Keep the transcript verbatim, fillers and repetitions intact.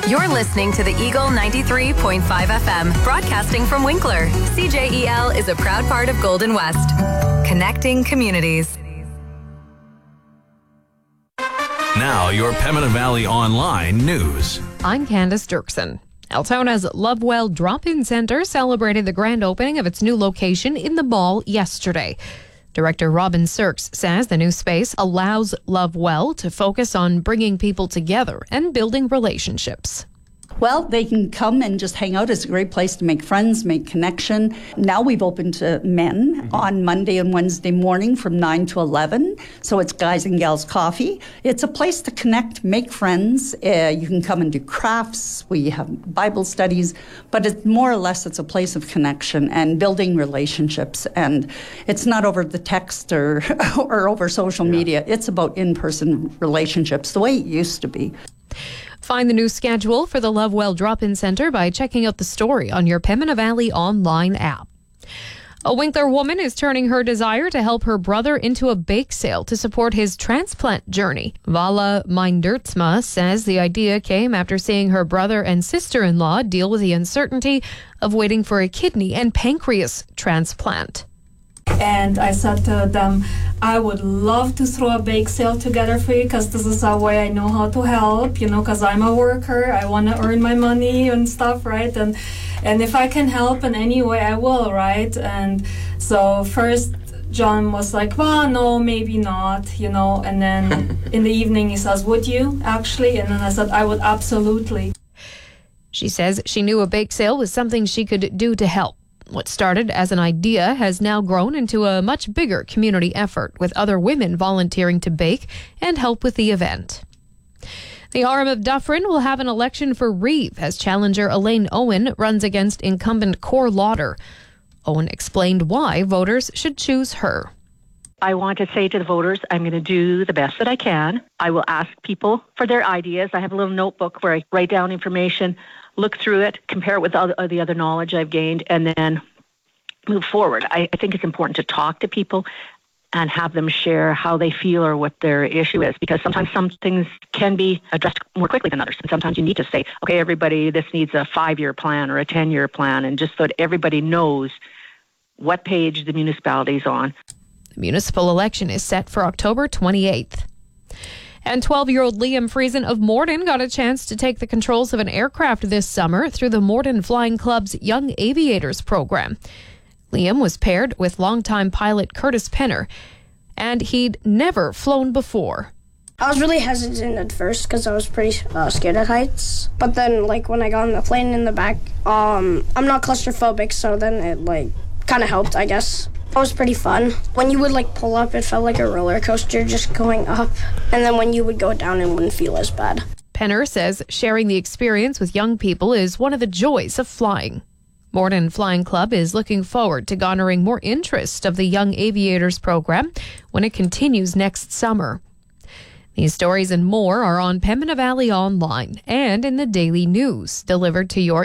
You're listening to the Eagle ninety-three point five F M, broadcasting from Winkler. C J E L is a proud part of Golden West, connecting communities. Now, your Pembina Valley Online news. I'm Candace Dirksen. Altona's Lovewell Drop-In Centre celebrated the grand opening of its new location in the mall yesterday. Director Robin Sirks says the new space allows Lovewell to focus on bringing people together and building relationships. Well, they can come and just hang out. It's a great place to make friends, make connection. Now we've opened to men mm-hmm. on Monday and Wednesday morning from nine to eleven. So it's guys and gals coffee. It's a place to connect, make friends. Uh, you can come and do crafts. We have Bible studies. But it's more or less, it's a place of connection and building relationships. And it's not over the text or, or over social yeah. media. It's about in-person relationships, the way it used to be. Find the new schedule for the Lovewell Drop-In Centre by checking out the story on your Pembina Valley online app. A Winkler woman is turning her desire to help her brother into a bake sale to support his transplant journey. Vala Mindertsma says the idea came after seeing her brother and sister-in-law deal with the uncertainty of waiting for a kidney and pancreas transplant. And I said to them, I would love to throw a bake sale together for you because this is a way I know how to help, you know, because I'm a worker. I want to earn my money and stuff, right? And and if I can help in any way, I will, right? And so first, John was like, well, no, maybe not, you know. And then in the evening, he says, would you actually? And then I said, I would absolutely. She says she knew a bake sale was something she could do to help. What started as an idea has now grown into a much bigger community effort, with other women volunteering to bake and help with the event. The Arm of Dufferin will have an election for Reeve as challenger Elaine Owen runs against incumbent Cor Lauder. Owen explained why voters should choose her. I want to say to the voters, I'm going to do the best that I can. I will ask people for their ideas. I have a little notebook where I write down information, look through it, compare it with all the other knowledge I've gained, and then move forward. I, I think it's important to talk to people and have them share how they feel or what their issue is, because sometimes some things can be addressed more quickly than others. And sometimes you need to say, okay, everybody, this needs a five-year plan or a ten-year plan, and just so that everybody knows what page the municipality is on. The municipal election is set for October twenty-eighth. And twelve-year-old Liam Friesen of Morden got a chance to take the controls of an aircraft this summer through the Morden Flying Club's Young Aviators program. Liam was paired with longtime pilot Curtis Penner, and he'd never flown before. I was really hesitant at first because I was pretty uh, scared at heights. But then, like, when I got on the plane in the back, um, I'm not claustrophobic, so then it, like, kind of helped, I guess. It was pretty fun. When you would like pull up, it felt like a roller coaster just going up. And then when you would go down, it wouldn't feel as bad. Penner says sharing the experience with young people is one of the joys of flying. Morden Flying Club is looking forward to garnering more interest of the Young Aviators program when it continues next summer. These stories and more are on Pembina Valley Online and in the Daily News, delivered to your